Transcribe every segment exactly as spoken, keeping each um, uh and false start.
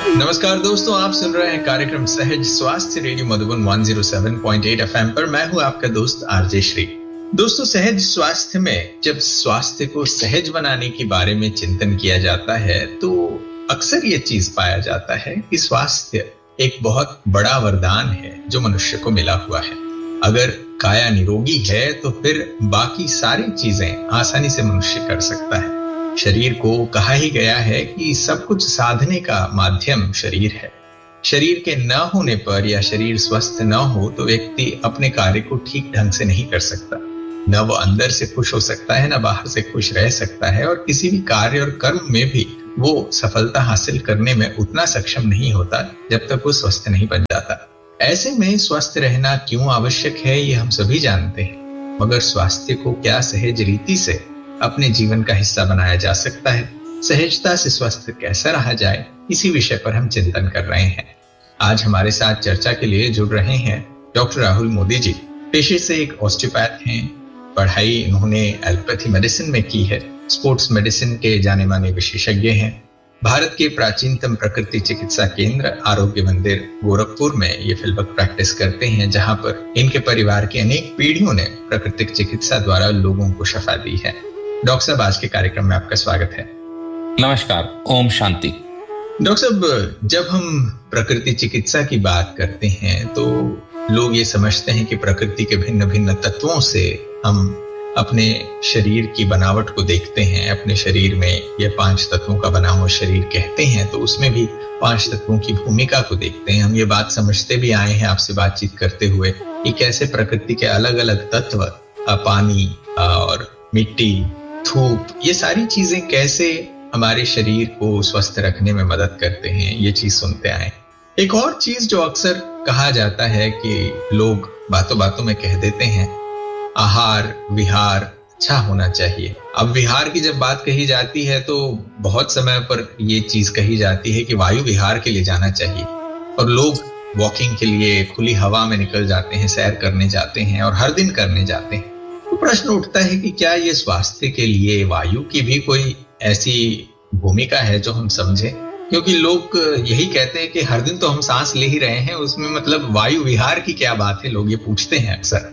नमस्कार दोस्तों, आप सुन रहे हैं कार्यक्रम सहज स्वास्थ्य रेडियो मधुबन एक सौ सात पॉइंट आठ एफएम पर। मैं हूं आपका दोस्त आरजे श्री। दोस्तों, सहज स्वास्थ्य में जब स्वास्थ्य को सहज बनाने के बारे में चिंतन किया जाता है तो अक्सर ये चीज पाया जाता है कि स्वास्थ्य एक बहुत बड़ा वरदान है जो मनुष्य को मिला हुआ है। अगर काया निरोगी है तो फिर बाकी सारी चीजें आसानी से मनुष्य कर सकता है। शरीर को कहा ही गया है कि सब कुछ साधने का माध्यम शरीर है। शरीर के न होने पर या शरीर स्वस्थ न हो तो व्यक्ति अपने कार्य को ठीक ढंग से नहीं कर सकता। न वो अंदर से खुश हो सकता है, न बाहर से खुश रह सकता है, और किसी भी कार्य और कर्म में भी वो सफलता हासिल करने में उतना सक्षम नहीं होता जब तक वो स्वस्थ नहीं बन जाता। ऐसे में स्वस्थ रहना क्यों आवश्यक है ये हम सभी जानते हैं, मगर स्वास्थ्य को क्या सहज रीति से अपने जीवन का हिस्सा बनाया जा सकता है? सहजता से स्वस्थ कैसा रहा जाए, इसी विषय पर हम चिंतन कर रहे हैं। आज हमारे साथ चर्चा के लिए जुड़ रहे हैं डॉक्टर राहुल मोदी जी। पेशे से एक ऑस्टियोपैथ हैं। पढ़ाई इन्होंने एलोपैथी मेडिसिन में की है। स्पोर्ट्स मेडिसिन के जाने माने विशेषज्ञ हैं। भारत के प्राचीनतम प्रकृति चिकित्सा केंद्र आरोग्य मंदिर गोरखपुर में ये फिलवक प्रैक्टिस करते हैं, जहां पर इनके परिवार की अनेक पीढ़ियों ने प्राकृतिक चिकित्सा द्वारा लोगों को शफा दी है। डॉक्टर साहब, आज के कार्यक्रम में आपका स्वागत है। नमस्कार, ओम शांति। डॉक्टर साहब, जब हम प्रकृति चिकित्सा की बात करते हैं तो लोग ये समझते हैं कि प्रकृति के भिन्न भिन्न तत्वों से हम अपने शरीर की बनावट को देखते हैं। अपने शरीर में ये पांच तत्वों का बना हुआ शरीर कहते हैं, तो उसमें भी पांच तत्वों की भूमिका को देखते हैं। हम ये बात समझते भी आए हैं आपसे बातचीत करते हुए कि कैसे प्रकृति के अलग अलग तत्व, पानी और मिट्टी, धूप, ये सारी चीजें कैसे हमारे शरीर को स्वस्थ रखने में मदद करते हैं, ये चीज सुनते आए। एक और चीज जो अक्सर कहा जाता है कि लोग बातों बातों में कह देते हैं, आहार विहार अच्छा होना चाहिए। अब विहार की जब बात कही जाती है तो बहुत समय पर ये चीज कही जाती है कि वायु विहार के लिए जाना चाहिए, और लोग वॉकिंग के लिए खुली हवा में निकल जाते हैं, सैर करने जाते हैं और हर दिन करने जाते हैं। तो प्रश्न उठता है कि क्या ये स्वास्थ्य के लिए वायु की भी कोई ऐसी भूमिका है जो हम समझें? क्योंकि लोग यही कहते हैं कि हर दिन तो हम सांस ले ही रहे हैं, उसमें मतलब वायु विहार की क्या बात है, लोग ये पूछते हैं अक्सर।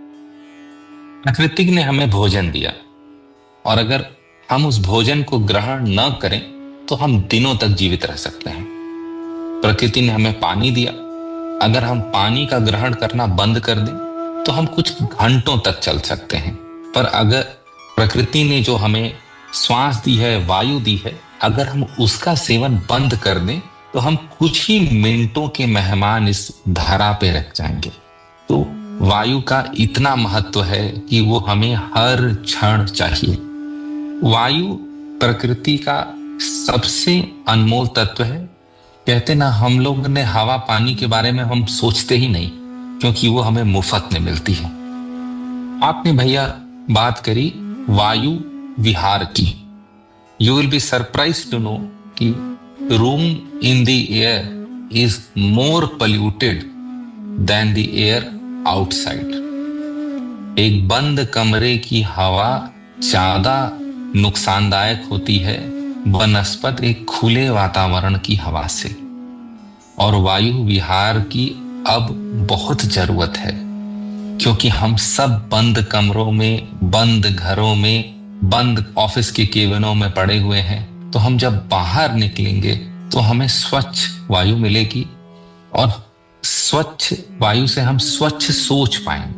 प्रकृति ने हमें भोजन दिया, और अगर हम उस भोजन को ग्रहण न करें तो हम दिनों तक जीवित रह सकते हैं। प्रकृति ने हमें पानी दिया, अगर हम पानी का ग्रहण करना बंद कर दें तो हम कुछ घंटों तक चल सकते हैं। पर अगर प्रकृति ने जो हमें श्वास दी है, वायु दी है, अगर हम उसका सेवन बंद कर दें तो हम कुछ ही मिनटों के मेहमान इस धरा पे रख जाएंगे। तो वायु का इतना महत्व है कि वो हमें हर क्षण चाहिए। वायु प्रकृति का सबसे अनमोल तत्व है। कहते ना, हम लोग ने हवा पानी के बारे में हम सोचते ही नहीं, क्योंकि वो हमें मुफ्त में मिलती है। आपने भैया बात करी वायु विहार की। You will be surprise to know कि room in the air is more polluted then the air outside. एक बंद कमरे की हवा ज्यादा नुकसानदायक होती है बनस्पत एक खुले वातावरण की हवा से, और वायु विहार की अब बहुत जरूरत है, क्योंकि हम सब बंद कमरों में, बंद घरों में, बंद ऑफिस के केबिनों में पड़े हुए हैं। तो हम जब बाहर निकलेंगे तो हमें स्वच्छ वायु मिलेगी, और स्वच्छ वायु से हम स्वच्छ सोच पाएंगे।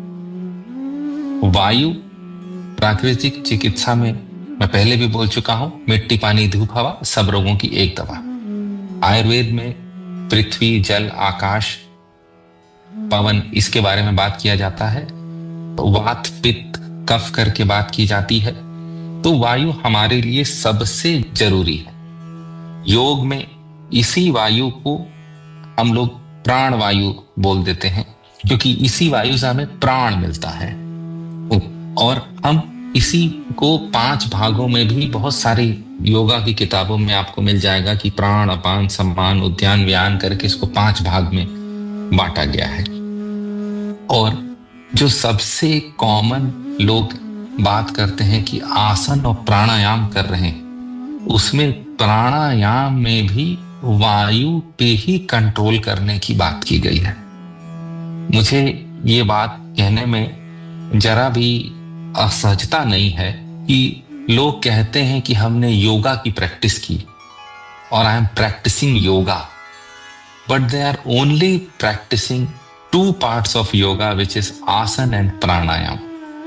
वायु प्राकृतिक चिकित्सा में मैं पहले भी बोल चुका हूं, मिट्टी पानी धूप हवा सब रोगों की एक दवा। आयुर्वेद में पृथ्वी जल आकाश पवन, इसके बारे में बात किया जाता है। वात पित्त कफ करके बात की जाती है। तो वायु हमारे लिए सबसे जरूरी है। योग में इसी वायु को हम लोग प्राण वायु बोल देते हैं, क्योंकि इसी वायु से हमें प्राण मिलता है। और हम इसी को पांच भागों में भी, बहुत सारी योगा की किताबों में आपको मिल जाएगा कि प्राण अपान सम्मान उद्यान व्यान करके इसको पांच भाग में बांटा गया है। और जो सबसे कॉमन लोग बात करते हैं कि आसन और प्राणायाम कर रहे हैं, उसमें प्राणायाम में भी वायु पे ही कंट्रोल करने की बात की गई है। मुझे ये बात कहने में जरा भी असहजता नहीं है कि लोग कहते हैं कि हमने योगा की प्रैक्टिस की और I am practising yoga, but they are only practising two parts of yoga, which is आसन एंड प्राणायाम।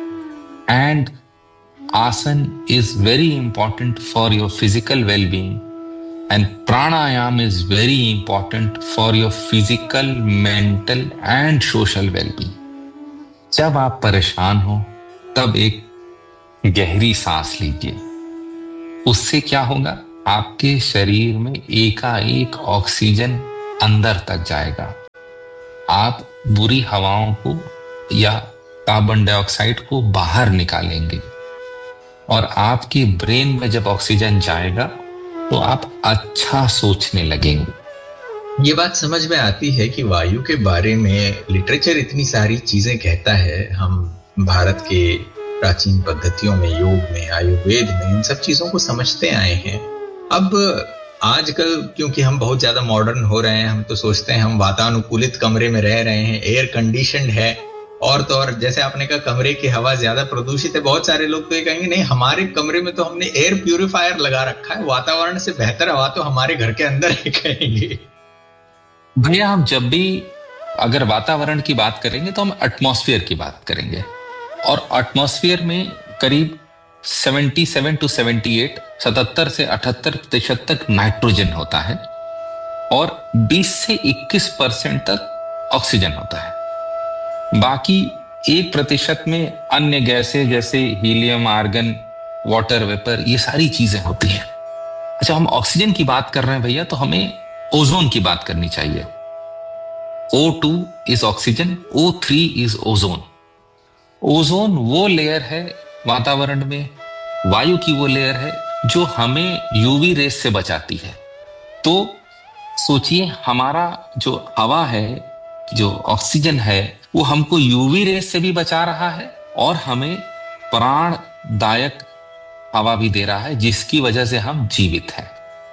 एंड आसन is very important for your physical well-being and pranayam is very important for your physical, mental and social well-being. जब आप परेशान हो तब एक गहरी सांस लीजिए। उससे क्या होगा, आपके शरीर में एकाएक ऑक्सीजन अंदर तक जाएगा। आप बुरी हवाओं को या कार्बन डाइऑक्साइड को बाहर निकालेंगे और आपके ब्रेन में जब ऑक्सीजन जाएगा तो आप अच्छा सोचने लगेंगे। ये बात समझ में आती है कि वायु के बारे में लिटरेचर इतनी सारी चीजें कहता है। हम भारत के प्राचीन पद्धतियों में, योग में, आयुर्वेद में इन सब चीजों को समझते आए हैं। अब आजकल क्योंकि हम बहुत ज्यादा मॉडर्न हो रहे हैं, हम तो सोचते हैं हम वातानुकूलित कमरे में रह रहे हैं, एयर कंडीशनड है, और तो और जैसे आपने कहा कमरे की हवा ज्यादा प्रदूषित है। बहुत सारे लोग तो ये कहेंगे नहीं, हमारे कमरे में तो हमने एयर प्यूरिफायर लगा रखा है, वातावरण से बेहतर हवा तो हमारे घर के अंदर ही कहेंगे। भैया हम जब भी अगर वातावरण की बात करेंगे तो हम एटमॉस्फेयर की बात करेंगे, और एटमॉस्फेयर में करीब सतहत्तर टू अठहत्तर, सतहत्तर से अठहत्तर प्रतिशत तक नाइट्रोजन होता है और बीस से इक्कीस परसेंट तक ऑक्सीजन होता है। बाकी एक प्रतिशत में अन्य गैसें जैसे हीलियम, आर्गन, वाटर वेपर, ये सारी चीजें होती हैं। अच्छा, हम ऑक्सीजन की बात कर रहे हैं भैया, तो हमें ओजोन की बात करनी चाहिए। O two is oxygen, O three is ozone. Ozone वो लेयर है वातावरण में, वायु की वो लेयर है जो हमें यूवी रेस से बचाती है। तो सोचिए, हमारा जो हवा है, जो ऑक्सीजन है, वो हमको यूवी रेस से भी बचा रहा है और हमें प्राणदायक हवा भी दे रहा है, जिसकी वजह से हम जीवित हैं।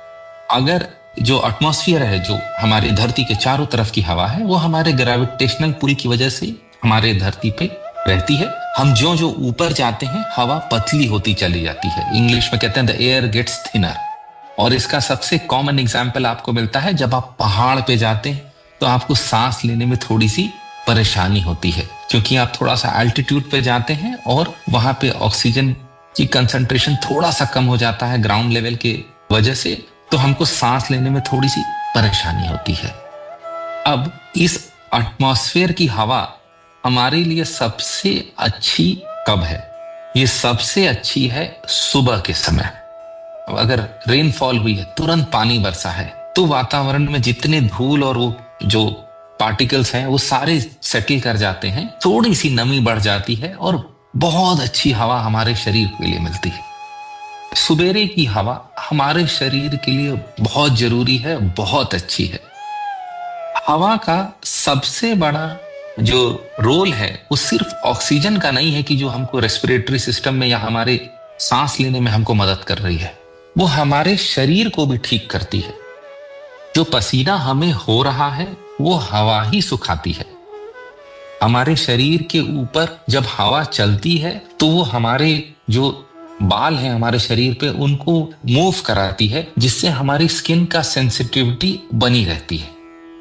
अगर जो एटमॉस्फेयर है, जो हमारी धरती के चारों तरफ की हवा है, वो हमारे ग्रेविटेशनल पुल की वजह से हमारे धरती पे रहती है। हम जो जो ऊपर जाते हैं हवा पतली होती चली जाती है। इंग्लिश में कहते हैं द एयर गेट्स थिनर। और इसका सबसे कॉमन एग्जाम्पल आपको मिलता है जब आप पहाड़ पे जाते हैं तो आपको सांस लेने में थोड़ी सी परेशानी होती है, क्योंकि आप थोड़ा सा एल्टीट्यूड पे जाते हैं और वहां पे ऑक्सीजन की कंसंट्रेशन थोड़ा सा कम हो जाता है ग्राउंड लेवल के वजह से, तो हमको सांस लेने में थोड़ी सी परेशानी होती है। अब इस एटमॉस्फेयर की हवा हमारे लिए सबसे अच्छी कब है? ये सबसे अच्छी है सुबह के समय। अगर रेनफॉल हुई है, तुरंत पानी बरसा है, तो वातावरण में जितने धूल और वो जो पार्टिकल्स हैं वो सारे सेटल कर जाते हैं, थोड़ी सी नमी बढ़ जाती है और बहुत अच्छी हवा हमारे शरीर के लिए मिलती है। सुबेरे की हवा हमारे शरीर के लिए बहुत जरूरी है, बहुत अच्छी है। हवा का सबसे बड़ा जो रोल है वो सिर्फ ऑक्सीजन का नहीं है कि जो हमको रेस्पिरेटरी सिस्टम में या हमारे सांस लेने में हमको मदद कर रही है, वो हमारे शरीर को भी ठीक करती है। जो पसीना हमें हो रहा है वो हवा ही सुखाती है। हमारे शरीर के ऊपर जब हवा चलती है तो वो हमारे जो बाल हैं हमारे शरीर पे, उनको मूव कराती है, जिससे हमारी स्किन का सेंसिटिविटी बनी रहती है।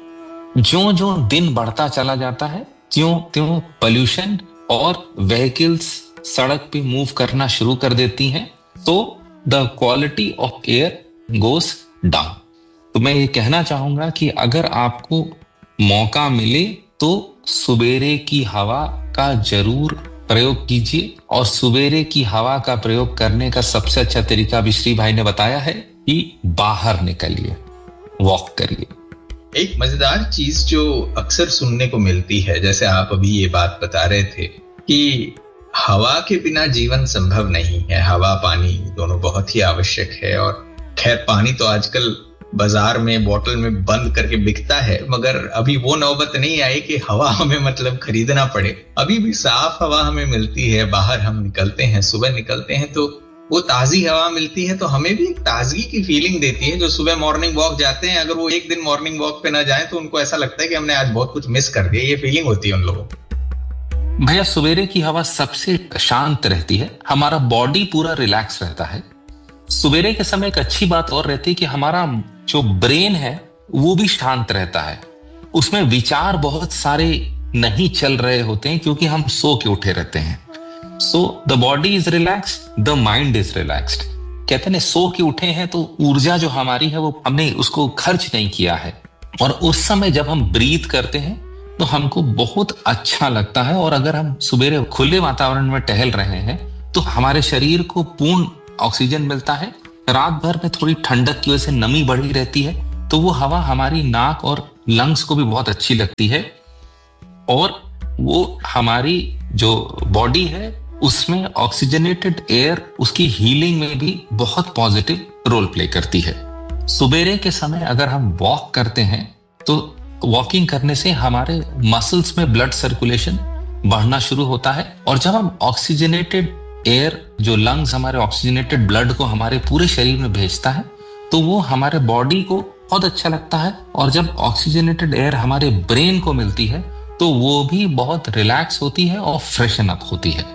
जो जो दिन बढ़ता चला जाता है, त्यों त्यों पोल्यूशन और व्हीकल्स सड़क पे मूव करना शुरू कर देती हैं, तो the quality of air goes down. तो मैं ये कहना चाहूंगा कि अगर आपको मौका मिले तो सुबेरे की हवा का जरूर प्रयोग कीजिए, और सुबेरे की हवा का प्रयोग करने का सबसे अच्छा तरीका भी श्री भाई ने बताया है कि बाहर निकलिए, वॉक करिए। एक मजेदार चीज जो अक्सर सुनने को मिलती है, जैसे आप अभी ये बात बता रहे थे कि हवा के बिना जीवन संभव नहीं है, हवा पानी दोनों बहुत ही आवश्यक है। और खैर पानी तो आजकल बाजार में बोतल में बंद करके बिकता है, मगर अभी वो नौबत नहीं आई कि हवा हमें मतलब खरीदना पड़े। अभी भी साफ हवा हमें मिलती है, बाहर हम निकलते हैं, सुबह निकलते हैं तो वो ताजी हवा मिलती है तो हमें भी एक ताजगी की फीलिंग देती है। जो सुबह मॉर्निंग वॉक जाते हैं, अगर वो एक दिन मॉर्निंग वॉक पे ना जाए तो उनको ऐसा लगता है कि हमने आज बहुत कुछ मिस कर दिया। ये फीलिंग होती है उन लोगों को। भैया सवेरे की हवा सबसे शांत रहती है, हमारा बॉडी पूरा रिलैक्स रहता है। सवेरे के समय एक अच्छी बात और रहती है कि हमारा जो ब्रेन है वो भी शांत रहता है, उसमें विचार बहुत सारे नहीं चल रहे होते हैं क्योंकि हम सो के उठे रहते हैं। So the body is relaxed, the mind is relaxed. कहते हैं सो के उठे हैं तो ऊर्जा जो हमारी है वो हमने उसको खर्च नहीं किया है, और उस समय जब हम ब्रीथ करते हैं तो हमको बहुत अच्छा लगता है। और अगर हम सुबह खुले वातावरण में टहल रहे हैं तो हमारे शरीर को पूर्ण ऑक्सीजन मिलता है। रात भर में थोड़ी ठंडक की वजह से नमी बढ़ी रहती है, तो वो हवा हमारी नाक और लंग्स को भी बहुत अच्छी लगती है, और वो हमारी जो बॉडी है उसमें ऑक्सीजनेटेड एयर उसकी हीलिंग में भी बहुत पॉजिटिव रोल प्ले करती है। सुबेरे के समय अगर हम वॉक करते हैं तो वॉकिंग करने से हमारे मसल्स में ब्लड सर्कुलेशन बढ़ना शुरू होता है, और जब हम ऑक्सीजनेटेड एयर, जो लंग्स हमारे ऑक्सीजनेटेड ब्लड को हमारे पूरे शरीर में भेजता है, तो वो हमारे बॉडी को बहुत अच्छा लगता है। और जब ऑक्सीजनेटेड एयर हमारे ब्रेन को मिलती है तो वो भी बहुत रिलैक्स होती है और फ्रेशन अप होती है।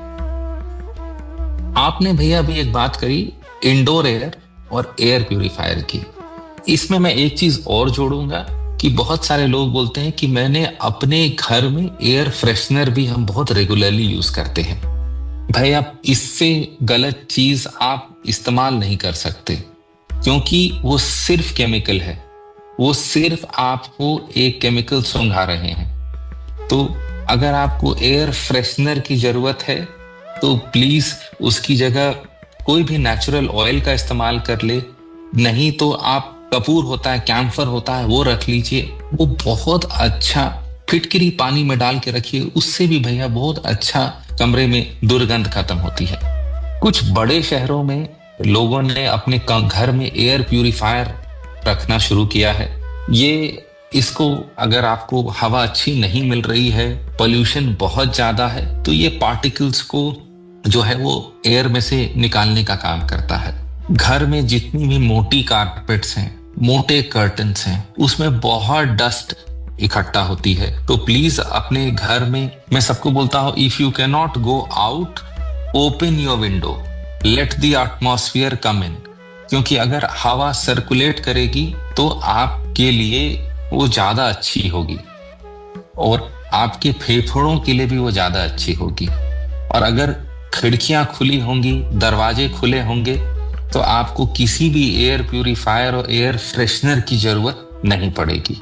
आपने भैया अभी एक बात करी इंडोर एयर और एयर प्यूरिफायर की। इसमें मैं एक चीज और जोड़ूंगा कि बहुत सारे लोग बोलते हैं कि मैंने अपने घर में एयर फ्रेशनर भी हम बहुत रेगुलरली यूज करते हैं। भैया इससे गलत चीज आप इस्तेमाल नहीं कर सकते, क्योंकि वो सिर्फ केमिकल है, वो सिर्फ आपको एक केमिकल सुंघा रहे हैं। तो अगर आपको एयर फ्रेशनर की जरूरत है तो प्लीज उसकी जगह कोई भी नेचुरल ऑयल का इस्तेमाल कर ले, नहीं तो आप कपूर होता है, कैम्फर होता है, वो रख लीजिए। वो बहुत अच्छा फिटकरी पानी में डाल के रखिए, उससे भी भैया बहुत अच्छा कमरे में दुर्गंध खत्म होती है। कुछ बड़े शहरों में लोगों ने अपने घर में एयर प्यूरिफायर रखना शुरू किया है। ये इसको अगर आपको हवा अच्छी नहीं मिल रही है, पोल्यूशन बहुत ज्यादा है, तो ये पार्टिकल्स को जो है वो एयर में से निकालने का काम करता है। घर में जितनी भी मोटी कारपेट्स हैं, मोटे कर्टन्स हैं, उसमें बहुत डस्ट इकट्ठा होती है। तो प्लीज अपने घर में, मैं सबको बोलता हूं, if you can not go out, open your window, let the atmosphere कम इन। क्योंकि अगर हवा सर्कुलेट करेगी तो आपके लिए वो ज्यादा अच्छी होगी, और आपके फेफड़ों के लिए भी वो ज्यादा अच्छी होगी। और अगर खिड़कियां खुली होंगी, दरवाजे खुले होंगे, तो आपको किसी भी एयर प्यूरिफायर और एयर फ्रेशनर की जरूरत नहीं पड़ेगी।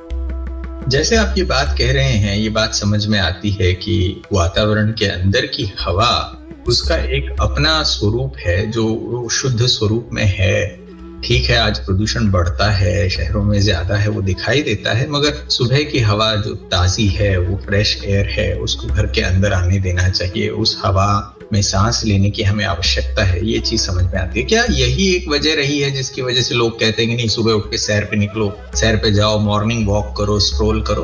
जैसे आप ये बात कह रहे हैं, ये बात समझ में आती है कि वातावरण के अंदर की हवा, उसका एक अपना स्वरूप है जो शुद्ध स्वरूप में है। ठीक है, आज प्रदूषण बढ़ता है, शहरों में ज्यादा है, वो दिखाई देता है, मगर सुबह की हवा जो ताजी है, वो फ्रेश एयर है, उसको घर के अंदर आने देना चाहिए। उस हवा में सांस लेने की हमें आवश्यकता है, ये चीज समझ में आती है। क्या यही एक वजह रही है जिसकी वजह से लोग कहते हैं कि नहीं, सुबह उठ के सैर पे निकलो, सैर पे जाओ, मॉर्निंग वॉक करो, स्ट्रोल करो?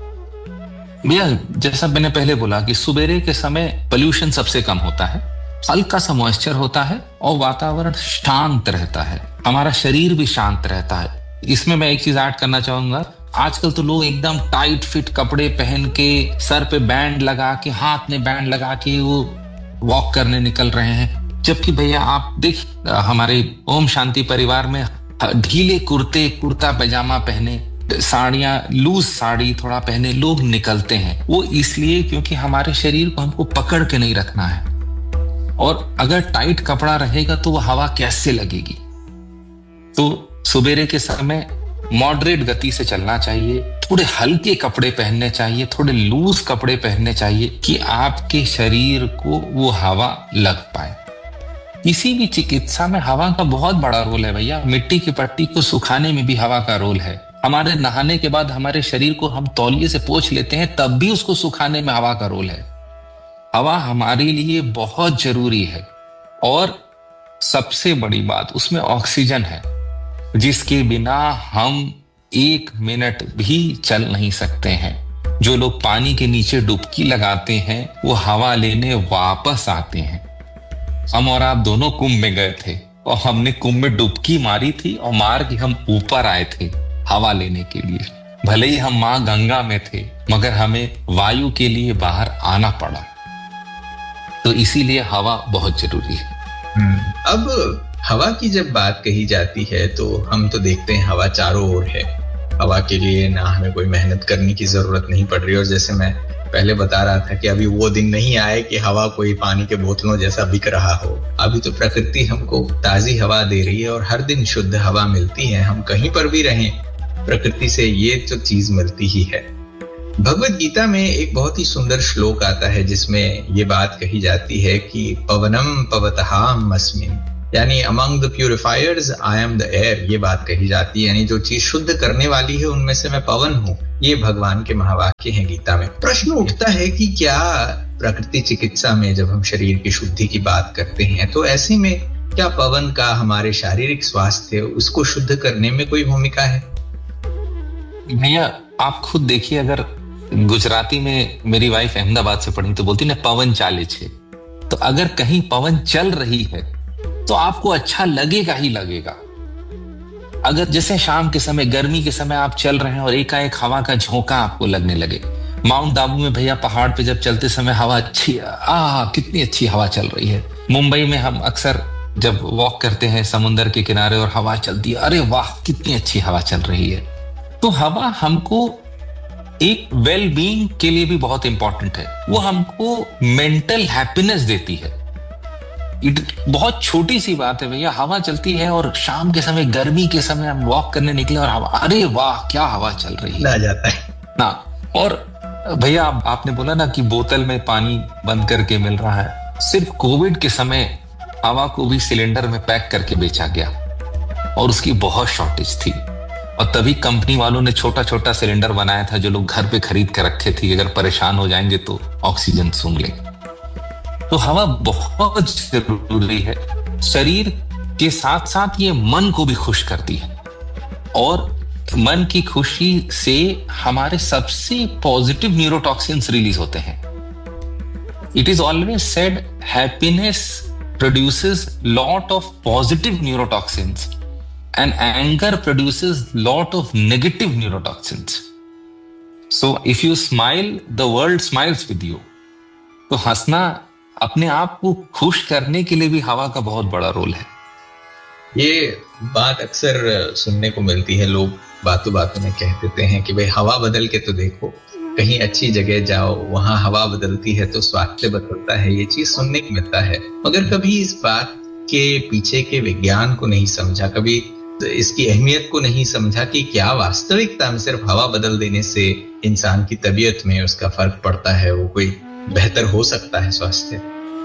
भैया जैसा मैंने पहले बोला कि सुबेरे के समय पोल्यूशन सबसे कम होता है, हल्का सा मॉइस्चर होता है, और वातावरण शांत रहता है, हमारा शरीर भी शांत रहता है। इसमें मैं एक चीज ऐड करना चाहूंगा, आजकल तो लोग एकदम टाइट फिट कपड़े पहन के, सर पे बैंड लगा के, हाथ में बैंड लगा के वो वॉक करने निकल रहे हैं। जबकि भैया आप देख, हमारे ओम शांति परिवार में ढीले कुर्ते, कुर्ता पैजामा पहने, साड़ियां, लूज साड़ी थोड़ा पहने लोग निकलते हैं। वो इसलिए क्योंकि हमारे शरीर को हमको पकड़ के नहीं रखना है, और अगर टाइट कपड़ा रहेगा तो वो हवा कैसे लगेगी। तो सुबेरे के समय मॉडरेट गति से चलना चाहिए, थोड़े हल्के कपड़े पहनने चाहिए, थोड़े लूज कपड़े पहनने चाहिए कि आपके शरीर को वो हवा लग पाए। किसी भी चिकित्सा में हवा का बहुत बड़ा रोल है भैया। मिट्टी की पट्टी को सुखाने में भी हवा का रोल है। हमारे नहाने के बाद हमारे शरीर को हम तौलिए से पोंछ लेते हैं, तब भी उसको सुखाने में हवा का रोल है। हवा हमारे लिए बहुत जरूरी है, और सबसे बड़ी बात उसमें ऑक्सीजन है, जिसके बिना हम एक मिनट भी चल नहीं सकते हैं। जो लोग पानी के नीचे डुबकी लगाते हैं वो हवा लेने वापस आते हैं। हम और आप दोनों कुंभ में गए थे और हमने कुंभ में डुबकी मारी थी और मार के हम ऊपर आए थे हवा लेने के लिए। भले ही हम मां गंगा में थे मगर हमें वायु के लिए बाहर आना पड़ा। तो इसीलिए हवा बहुत जरूरी है। अब हवा की जब बात कही जाती है तो हम तो देखते हैं हवा चारों ओर है। हवा के लिए ना हमें कोई मेहनत करने की जरूरत नहीं पड़ रही। और जैसे मैं पहले बता रहा था कि अभी वो दिन नहीं आए कि हवा कोई पानी के बोतलों जैसा बिक रहा हो। अभी तो प्रकृति हमको ताजी हवा दे रही है और हर दिन शुद्ध हवा मिलती है। हम कहीं पर भी रहें, प्रकृति से ये तो चीज मिलती ही है। भगवत गीता में एक बहुत ही सुंदर श्लोक आता है जिसमें ये बात कही जाती है कि पवनम पवतहाम अस्मिन्, यानी among the purifiers I am the air. ये बात कही जाती है, यानी जो चीज शुद्ध करने वाली है उनमें से मैं पवन हूँ। ये भगवान के महावाक्य हैं गीता में। प्रश्न उठता है कि क्या प्रकृति चिकित्सा में जब हम शरीर की शुद्धि की बात करते हैं तो ऐसे में क्या पवन का हमारे शारीरिक स्वास्थ्य उसको शुद्ध करने में कोई भूमिका है? भैया आप खुद देखिए, अगर गुजराती में मेरी वाइफ अहमदाबाद से पढ़ी तो बोलती ना पवन चाले छे। तो अगर कहीं पवन चल रही है तो आपको अच्छा लगेगा ही लगेगा। अगर जैसे शाम के समय, गर्मी के समय आप चल रहे हैं और एकाएक हवा का झोंका आपको लगने लगे। माउंट आबू में भैया पहाड़ पे जब चलते समय हवा अच्छी, आ कितनी अच्छी हवा चल रही है। मुंबई में हम अक्सर जब वॉक करते हैं समुद्र के किनारे और हवा चलती है, अरे वाह कितनी अच्छी हवा चल रही है। तो हवा हमको एक वेल बीइंग के लिए भी बहुत इंपॉर्टेंट है। वो हमको मेंटल हैप्पीनेस देती है। बहुत छोटी सी बात है भैया, हवा चलती है और शाम के समय, गर्मी के समय हम वॉक करने निकले और हवा, अरे वाह क्या हवा चल रही है, ना जाता है ना। और भैया आप, आपने बोला ना कि बोतल में पानी बंद करके मिल रहा है। सिर्फ कोविड के समय हवा को भी सिलेंडर में पैक करके बेचा गया और उसकी बहुत शॉर्टेज थी। और तभी कंपनी वालों ने छोटा छोटा सिलेंडर बनाया था जो लोग घर पे खरीद कर रखे थे, अगर परेशान हो जाएंगे तो ऑक्सीजन सूंघ लेंगे। तो हवा बहुत जरूरी है। शरीर के साथ साथ ये मन को भी खुश करती है और मन की खुशी से हमारे सबसे पॉजिटिव न्यूरोटॉक्सिन्स रिलीज होते हैं। It is always said happiness produces lot of positive neurotoxins and anger produces lot of negative neurotoxins. So if you smile the world smiles with you. तो हंसना अपने आप को खुश करने के लिए भी हवा का बहुत बड़ा रोल है। ये बात अक्सर सुनने को मिलती है। लोग बातों बातों में कह देते हैं कि भाई हवा बदल के तो देखो, कहीं अच्छी जगह जाओ, वहां हवा बदलती है तो स्वास्थ्य बदलता है। ये चीज सुनने को मिलता है, मगर कभी इस बात के पीछे के विज्ञान को नहीं समझा, कभी इसकी अहमियत को नहीं समझा कि क्या वास्तविकता में सिर्फ हवा बदल देने से इंसान की तबीयत में उसका फर्क पड़ता है, वो कोई बेहतर हो सकता है स्वास्थ्य।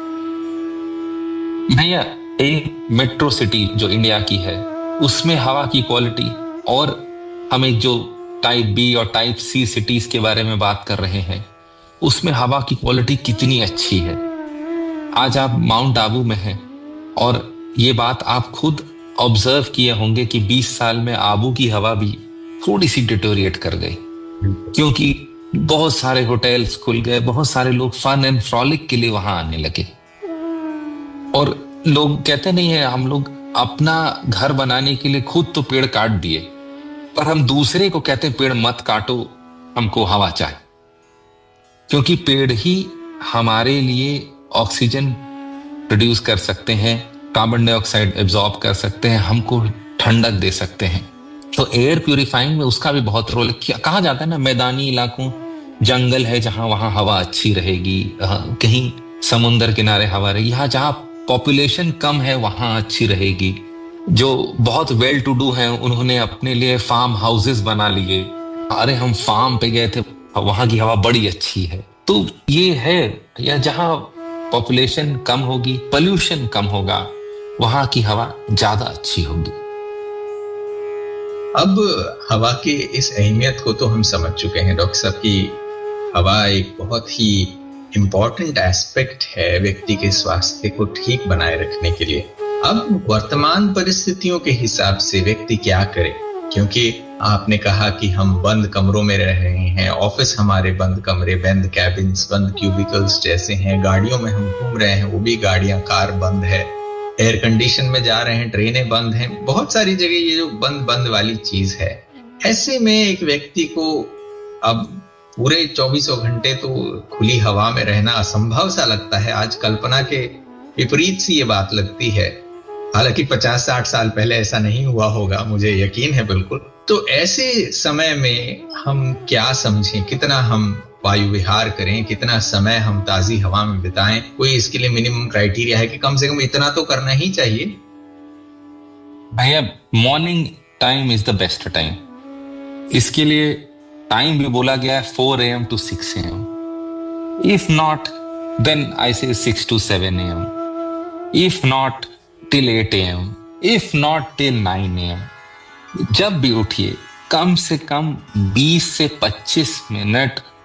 भैया एक मेट्रो सिटी जो इंडिया की है उसमें हवा की क्वालिटी, और हम एक जो टाइप बी और टाइप सी सिटीज के बारे में बात कर रहे हैं, उसमें हवा की क्वालिटी कितनी अच्छी है। आज आप माउंट आबू में हैं और ये बात आप खुद ऑब्जर्व किए होंगे कि बीस साल में आबू की हवा भी थोड़ी सी डिटोरिएट कर गई, क्योंकि बहुत सारे होटल्स खुल गए, बहुत सारे लोग फन एंड फ्रॉलिक के लिए वहां आने लगे। और लोग कहते नहीं है, हम लोग अपना घर बनाने के लिए खुद तो पेड़ काट दिए, पर हम दूसरे को कहते हैं पेड़ मत काटो, हमको हवा चाहिए। क्योंकि पेड़ ही हमारे लिए ऑक्सीजन प्रोड्यूस कर सकते हैं, कार्बन डाइऑक्साइड एब्जॉर्ब कर सकते हैं, हमको ठंडक दे सकते हैं। तो एयर प्यूरिफाइंग में उसका भी बहुत रोल है। कहा जाता है ना, मैदानी इलाकों, जंगल है जहां वहां हवा अच्छी रहेगी, कहीं समुद्र किनारे हवा रहेगी, यहाँ जहां पॉपुलेशन कम है वहां अच्छी रहेगी। जो बहुत वेल टू डू हैं उन्होंने अपने लिए फार्म हाउसेस बना लिए, अरे हम फार्म पे गए थे, वहां की हवा बड़ी अच्छी है। तो ये है, या जहां पॉपुलेशन कम होगी, पोल्यूशन कम होगा, वहां की हवा ज्यादा अच्छी होगी। अब हवा की इस अहमियत को तो हम समझ चुके हैं डॉक्टर साहब की हवा एक बहुत ही इम्पॉर्टेंट एस्पेक्ट है व्यक्ति के स्वास्थ्य को ठीक बनाए रखने के लिए। अब वर्तमान परिस्थितियों के हिसाब से व्यक्ति क्या करे? क्योंकि आपने कहा कि हम बंद कमरों में रह रहे हैं, ऑफिस हमारे बंद कमरे, बंद कैबिन्स, बंद क्यूबिकल्स जैसे हैं, गाड़ियों में हम घूम रहे हैं, वो भी गाड़ियां, कार बंद है, एयर कंडीशन में जा रहे हैं, ट्रेनें बंद हैं, बहुत सारी जगह ये जो बंद बंद वाली चीज है। ऐसे में एक व्यक्ति को अब पूरे चौबीसों घंटे तो खुली हवा में रहना असंभव सा लगता है। आज कल्पना के विपरीत सी ये बात लगती है। हालांकि पचास साठ साल पहले ऐसा नहीं हुआ होगा, मुझे यकीन है बिल्कुल। तो ऐसे समय में हम क्या समझें, कितना हम वायु विहार करें, कितना समय हम ताजी हवा में बिताएं? कोई इसके लिए मिनिमम क्राइटेरिया है कि कम से कम इतना तो करना ही चाहिए? भैया, morning time is the best time. इसके लिए टाइम भी बोला गया है four A M to six A M. If not then I से six to seven A M. If not till eight A M. If not till nine A M. जब भी उठिए कम से कम बीस से पच्चीस मिनट